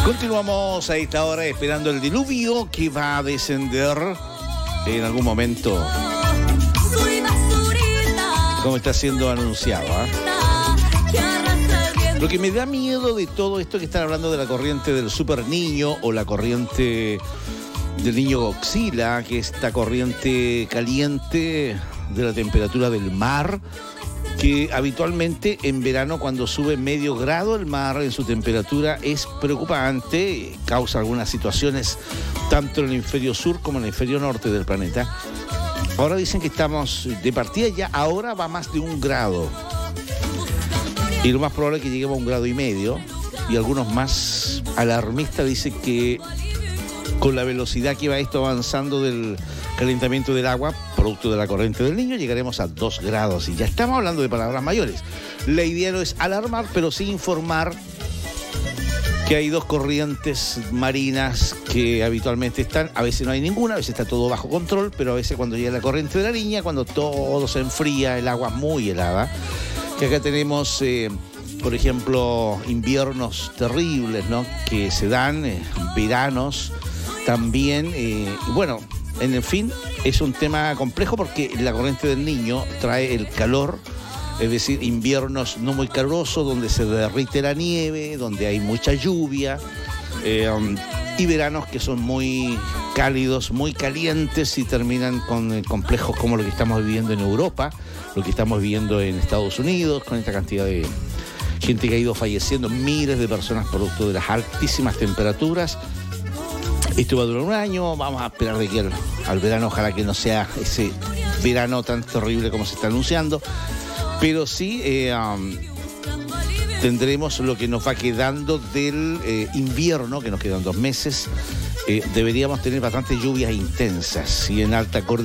Continuamos a esta hora esperando el diluvio que va a descender en algún momento, como está siendo anunciado, ¿eh? Lo que me da miedo de todo esto que están hablando de la corriente del super niño o la corriente del niño Godzilla, que es esta corriente caliente de la temperatura del mar, que habitualmente en verano, cuando sube medio grado el mar en su temperatura, es preocupante, causa algunas situaciones tanto en el hemisferio sur como en el hemisferio norte del planeta. Ahora dicen que estamos de partida ya, ahora va más de 1 grado. Y lo más probable es que lleguemos a 1,5 grados. Y algunos más alarmistas dicen que con la velocidad que va esto avanzando del calentamiento del agua, producto de la corriente del niño, llegaremos a 2 grados. Y ya estamos hablando de palabras mayores. La idea no es alarmar, pero sí informar que hay 2 corrientes marinas que habitualmente están, a veces no hay ninguna, a veces está todo bajo control, pero a veces cuando llega la corriente de la niña, cuando todo se enfría, el agua es muy helada, que acá tenemos, por ejemplo, inviernos terribles, ¿no?, que se dan, veranos también, y bueno, en fin, es un tema complejo porque la corriente del niño trae el calor, es decir, inviernos no muy calurosos, donde se derrite la nieve, donde hay mucha lluvia, y veranos que son muy cálidos, muy calientes y terminan con complejos como lo que estamos viviendo en Europa, lo que estamos viviendo en Estados Unidos, con esta cantidad de gente que ha ido falleciendo, miles de personas producto de las altísimas temperaturas. Esto va a durar 1 año, vamos a esperar de que al verano, ojalá que no sea ese verano tan terrible como se está anunciando, pero sí tendremos lo que nos va quedando del invierno, que nos quedan 2 meses. Deberíamos tener bastantes lluvias intensas y en alta cordillera.